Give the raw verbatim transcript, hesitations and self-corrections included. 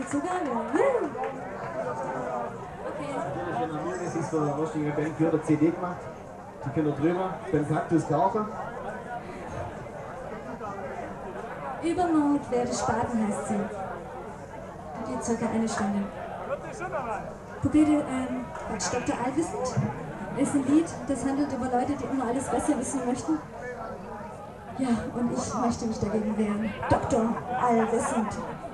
mit Zugabe. Okay. Natürlich, wenn ihr mir das ist von der Rostinger Band für eine C D gemacht. Die könnt ihr drüber beim Kaktus kaufen. Übermord werde Spaten heißt sie. Die geht circa eine Stunde. Pupede, ähm, Quatsch, Doktor Allwissend ist ein Lied, das handelt über Leute, die immer alles besser wissen möchten. Ja, und ich möchte mich dagegen wehren. Doktor Allwissend.